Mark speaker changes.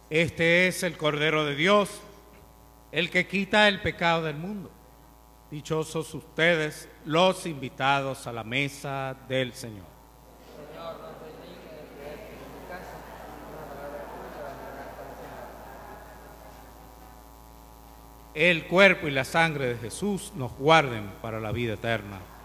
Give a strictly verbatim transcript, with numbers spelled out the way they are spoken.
Speaker 1: Este es el Cordero de Dios, el que quita el pecado del mundo. Dichosos ustedes, los invitados a la mesa del Señor.
Speaker 2: Señor, no soy digno de creerte en mi casa, una palabra tuya bastará para sanar.
Speaker 1: El cuerpo y la sangre de Jesús nos guarden para la vida eterna.